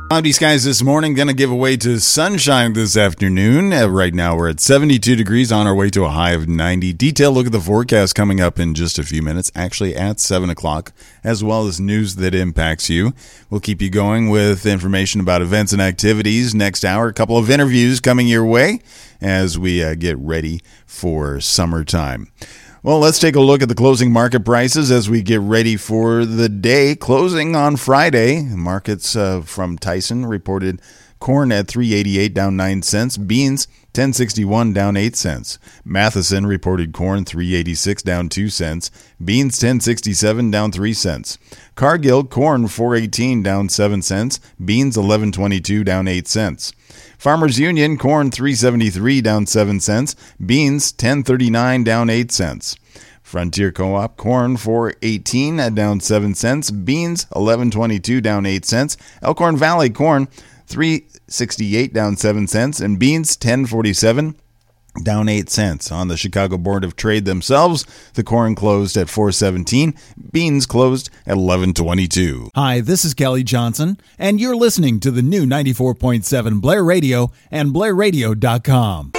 Cloudy skies this morning, going to give way to sunshine this afternoon. Right now we're at 72 degrees, on our way to a high of 90. Detailed look at the forecast coming up in just a few minutes, actually at 7 o'clock, as well as news that impacts you. We'll keep you going with information about events and activities next hour. A couple of interviews coming your way as we get ready for summertime. Well, let's take a look at the closing market prices as we get ready for the day. Closing on Friday, markets from Tyson reported corn at $3.88 down 9 cents, beans $10.61 down 8 cents. Matheson reported corn $3.86 down 2 cents, beans $10.67 down 3 cents. Cargill corn $4.18 down 7 cents, beans $11.22 down 8 cents. Farmers Union corn $3.73 down 7 cents, beans $10.39 down 8 cents. Frontier Co-op corn $4.18 down 7 cents, beans $11.22 down 8 cents. Elkhorn Valley corn $3.68 down 7 cents, and beans $10.47 down 8 cents. On the Chicago Board of Trade themselves, the corn closed at $4.17, beans closed at $11.22. Hi, this is Kelly Johnson, and you're listening to the new 94.7 Blair Radio and BlairRadio.com.